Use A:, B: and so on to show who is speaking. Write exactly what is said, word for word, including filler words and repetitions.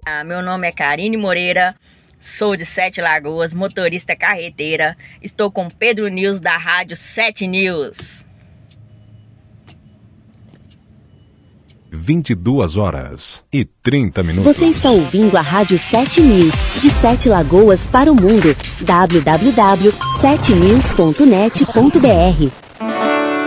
A: Ah, meu nome é Karine Moreira, sou de Sete Lagoas, motorista carreteira. Estou com Pedro News da Rádio Sete News.
B: vinte e duas horas e trinta minutos.
C: Você está ouvindo a Rádio Sete News, de Sete Lagoas para o mundo. w w w ponto sete news ponto net ponto b r